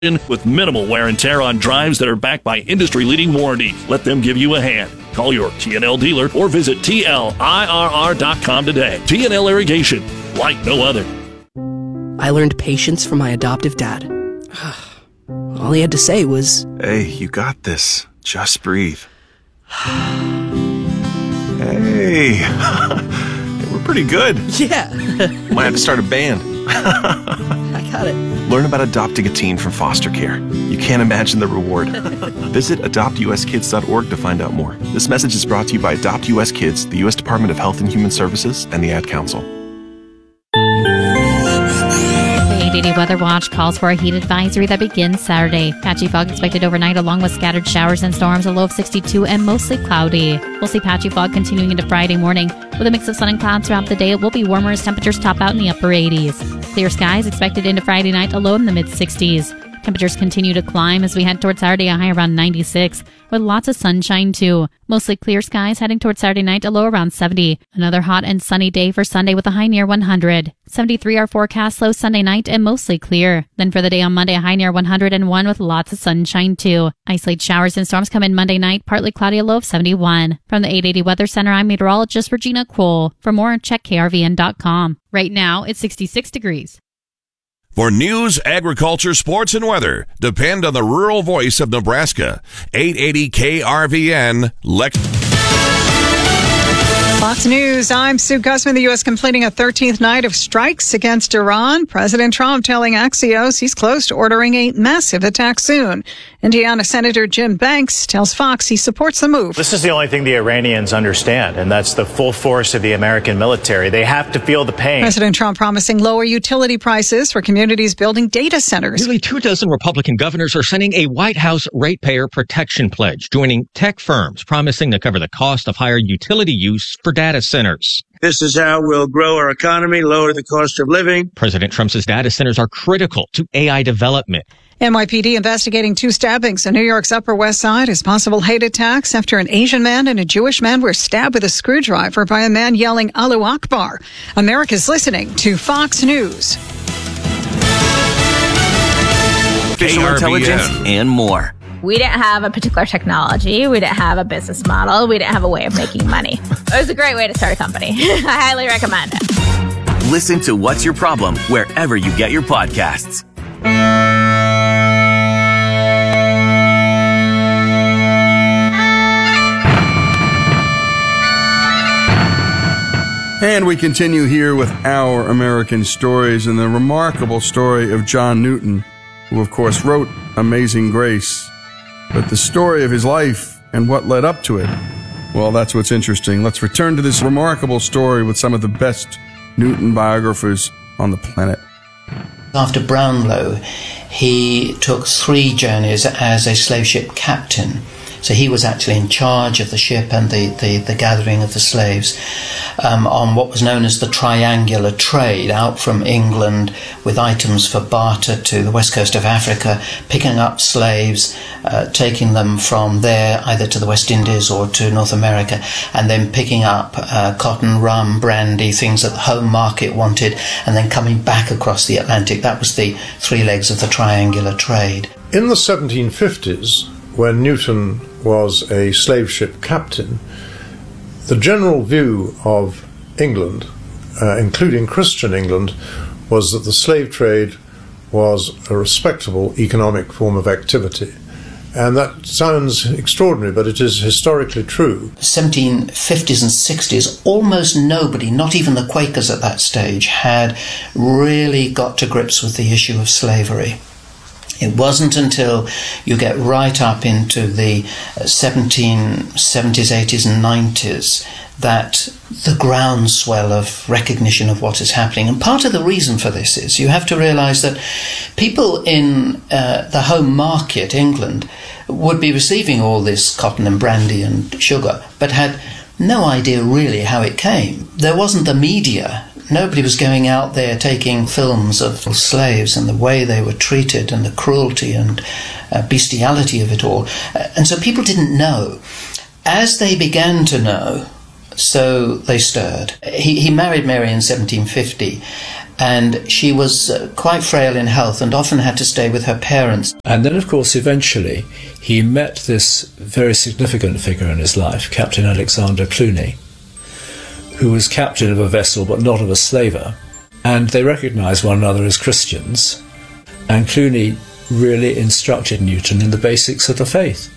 with minimal wear and tear on drives that are backed by industry-leading warranties. Let them give you a hand. Call your TNL dealer or visit TLIRR.com today. TNL Irrigation, like no other. I learned patience from my adoptive dad. All he had to say was, "Hey, you got this. Just breathe." Hey, we're pretty good. yeah. Might have to start a band. I got it. Learn about adopting a teen from foster care. You can't imagine the reward. Visit adoptuskids.org to find out more. This message is brought to you by Adopt US Kids, the U.S. Department of Health and Human Services, and the Ad Council. The 880 Weather Watch calls for a heat advisory that begins Saturday. Patchy fog expected overnight along with scattered showers and storms, a low of 62 and mostly cloudy. We'll see patchy fog continuing into Friday morning. With a mix of sun and clouds throughout the day, it will be warmer as temperatures top out in the upper 80s. Clear skies expected into Friday night, a low in the mid-60s. Temperatures continue to climb as we head towards Saturday, a high around 96, with lots of sunshine too. Mostly clear skies heading towards Saturday night, a low around 70. Another hot and sunny day for Sunday with a high near 100. 73 our forecast, low Sunday night and mostly clear. Then for the day on Monday, a high near 101 with lots of sunshine too. Isolated showers and storms come in Monday night, partly cloudy, a low of 71. From the 880 Weather Center, I'm meteorologist Regina Cole. For more, check krvn.com. Right now, it's 66 degrees. For news, agriculture, sports, and weather, depend on the rural voice of Nebraska. 880 KRVN, Fox News, I'm Sue Gussman. The U.S. completing a 13th night of strikes against Iran. President Trump telling Axios he's close to ordering a massive attack soon. Indiana Senator Jim Banks tells Fox he supports the move. This is the only thing the Iranians understand, and that's the full force of the American military. They have to feel the pain. President Trump promising lower utility prices for communities building data centers. Nearly 24 Republican governors are signing a White House ratepayer protection pledge, joining tech firms promising to cover the cost of higher utility use for data centers. This is how we'll grow our economy, lower the cost of living. President Trump says data centers are critical to AI development. NYPD investigating 2 stabbings on New York's Upper West Side as possible hate attacks after an Asian man and a Jewish man were stabbed with a screwdriver by a man yelling Allahu Akbar. America's listening to Fox News. Artificial intelligence and more. We didn't have a particular technology. We didn't have a business model. We didn't have a way of making money. It was a great way to start a company. I highly recommend it. Listen to What's Your Problem wherever you get your podcasts. And we continue here with Our American Stories and the remarkable story of John Newton, who of course wrote Amazing Grace. But the story of his life and what led up to it, well, that's what's interesting. Let's return to this remarkable story with some of the best Newton biographers on the planet. After Brownlow, he took 3 journeys as a slave ship captain. So he was actually in charge of the ship and the gathering of the slaves on what was known as the triangular trade, out from England with items for barter to the west coast of Africa, picking up slaves, taking them from there either to the West Indies or to North America, and then picking up cotton, rum, brandy, things that the home market wanted, and then coming back across the Atlantic. That was the 3 legs of the triangular trade. In the 1750s, when Newton was a slave ship captain, the general view of England, including Christian England, was that the slave trade was a respectable economic form of activity. And that sounds extraordinary, but it is historically true. 1750s and 60s, almost nobody, not even the Quakers at that stage, had really got to grips with the issue of slavery. It wasn't until you get right up into the 1770s, 80s and 90s that the groundswell of recognition of what is happening. And part of the reason for this is you have to realise that people in the home market, England, would be receiving all this cotton and brandy and sugar, but had no idea really how it came. There wasn't the media. Nobody was going out there taking films of slaves and the way they were treated and the cruelty and bestiality of it all. And so people didn't know. As they began to know, so they stirred. He married Mary in 1750, and she was quite frail in health and often had to stay with her parents. And then, of course, eventually he met this very significant figure in his life, Captain Alexander Cluny, who was captain of a vessel but not of a slaver, and they recognised one another as Christians, and Cluny really instructed Newton in the basics of the faith.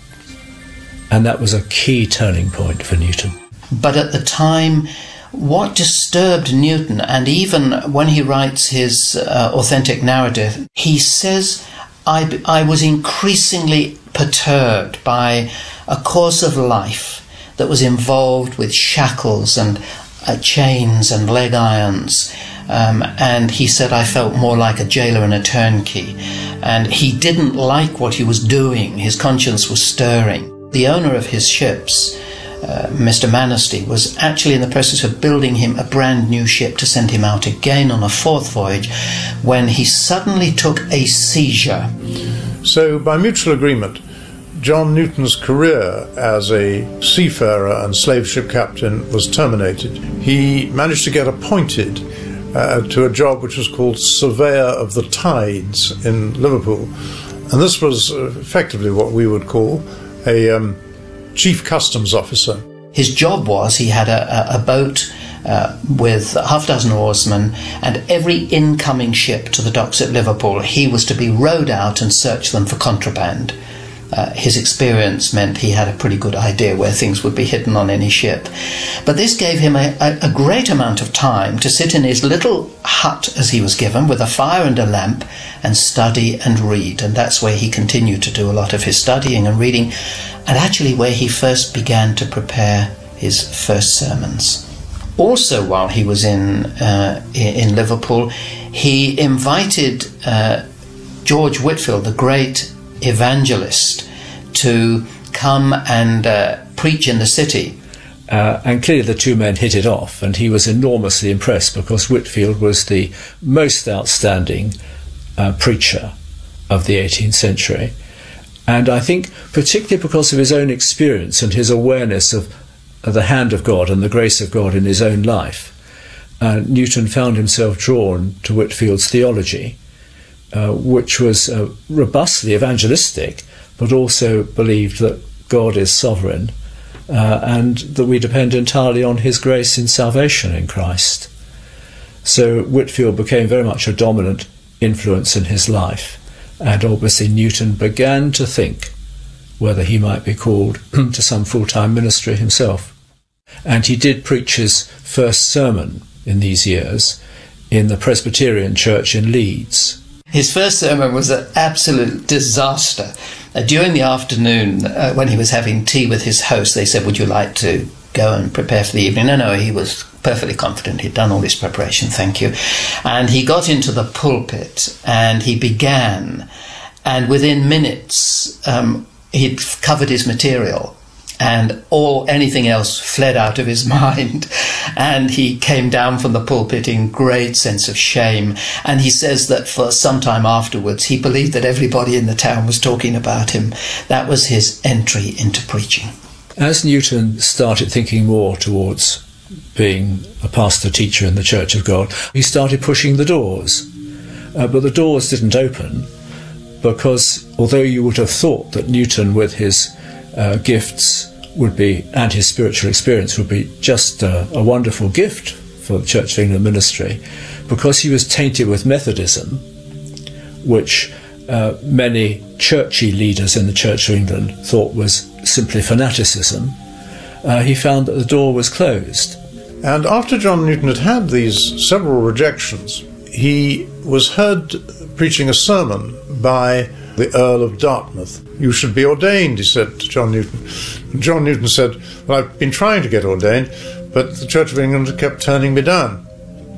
And that was a key turning point for Newton. But at the time, what disturbed Newton, and even when he writes his authentic narrative, he says, I was increasingly perturbed by a course of life that was involved with shackles and chains and leg irons. And he said, I felt more like a jailer and a turnkey. And he didn't like what he was doing. His conscience was stirring. The owner of his ships, Mr. Manistee, was actually in the process of building him a brand new ship to send him out again on a fourth voyage when he suddenly took a seizure. So, by mutual agreement, John Newton's career as a seafarer and slave ship captain was terminated. He managed to get appointed to a job which was called Surveyor of the Tides in Liverpool. And this was effectively what we would call a chief customs officer. His job was he had a boat with half a dozen oarsmen, and every incoming ship to the docks at Liverpool, he was to be rowed out and search them for contraband. His experience meant he had a pretty good idea where things would be hidden on any ship. But this gave him a great amount of time to sit in his little hut, as he was given, with a fire and a lamp, and study and read. And that's where he continued to do a lot of his studying and reading, and actually where he first began to prepare his first sermons. Also, while he was in Liverpool, he invited George Whitefield, the great evangelist, to come and preach in the city. And clearly the two men hit it off, and he was enormously impressed because Whitefield was the most outstanding preacher of the 18th century. And I think particularly because of his own experience and his awareness of the hand of God and the grace of God in his own life, Newton found himself drawn to Whitefield's theology, which was robustly evangelistic, but also believed that God is sovereign and that we depend entirely on his grace in salvation in Christ. So Whitefield became very much a dominant influence in his life, and obviously Newton began to think whether he might be called to some full-time ministry himself. And he did preach his first sermon in these years in the Presbyterian Church in Leeds. His first sermon was an absolute disaster. During the afternoon, when he was having tea with his host, they said, would you like to go and prepare for the evening? No, he was perfectly confident. He'd done all his preparation, thank you. And he got into the pulpit and he began. And within minutes, he'd covered his material, and anything else fled out of his mind. And he came down from the pulpit in great sense of shame. And he says that for some time afterwards, he believed that everybody in the town was talking about him. That was his entry into preaching. As Newton started thinking more towards being a pastor-teacher in the Church of God, he started pushing the doors. But the doors didn't open because although you would have thought that Newton, with his gifts would be, and his spiritual experience would be just a wonderful gift for the Church of England ministry, because he was tainted with Methodism, which many churchy leaders in the Church of England thought was simply fanaticism, he found that the door was closed. And after John Newton had had these several rejections, he was heard preaching a sermon by the Earl of Dartmouth. You should be ordained, he said to John Newton. And John Newton said, well, I've been trying to get ordained, but the Church of England kept turning me down.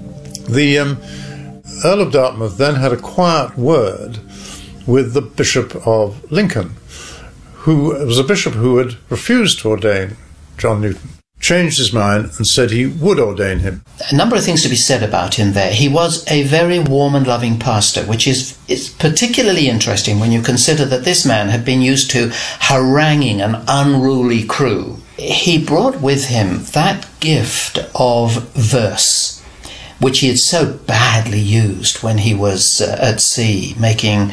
The Earl of Dartmouth then had a quiet word with the Bishop of Lincoln, who was a bishop who had refused to ordain John Newton, changed his mind and said he would ordain him. A number of things to be said about him there. He was a very warm and loving pastor, which is particularly interesting when you consider that this man had been used to haranguing an unruly crew. He brought with him that gift of verse, which he had so badly used when he was at sea, making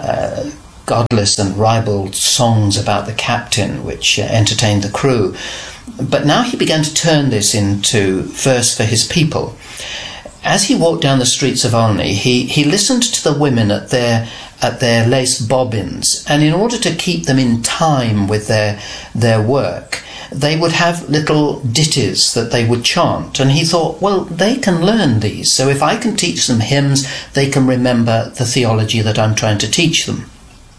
godless and ribald songs about the captain, which entertained the crew. But now he began to turn this into verse for his people. As he walked down the streets of Olney, he listened to the women at their lace bobbins, and in order to keep them in time with their work, they would have little ditties that they would chant. And he thought, well, they can learn these, so if I can teach them hymns, they can remember the theology that I'm trying to teach them.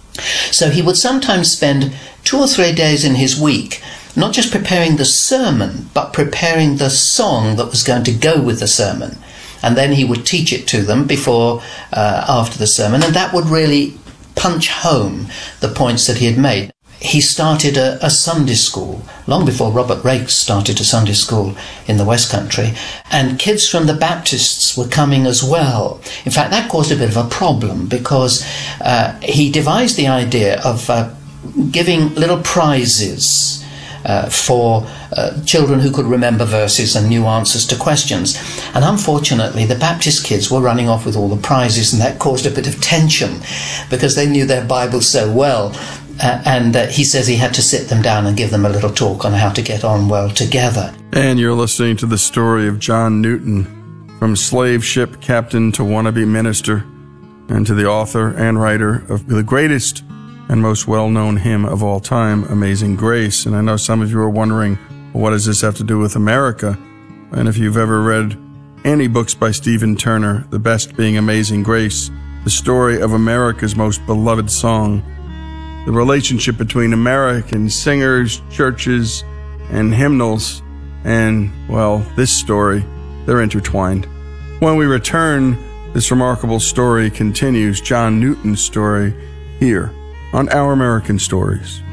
So he would sometimes spend 2 or 3 days in his week not just preparing the sermon, but preparing the song that was going to go with the sermon. And then he would teach it to them after the sermon, and that would really punch home the points that he had made. He started a Sunday school, long before Robert Raikes started a Sunday school in the West Country, and kids from the Baptists were coming as well. In fact, that caused a bit of a problem, because he devised the idea of giving little prizes for children who could remember verses and knew answers to questions. And unfortunately, the Baptist kids were running off with all the prizes, and that caused a bit of tension, because they knew their Bible so well. And he says he had to sit them down and give them a little talk on how to get on well together. And you're listening to the story of John Newton, from slave ship captain to wannabe minister, and to the author and writer of the greatest and most well-known hymn of all time, Amazing Grace. And I know some of you are wondering, well, what does this have to do with America? And if you've ever read any books by Stephen Turner, the best being Amazing Grace, the story of America's most beloved song, the relationship between American singers, churches, and hymnals, and, well, this story, they're intertwined. When we return, this remarkable story continues, John Newton's story, here on Our American Stories.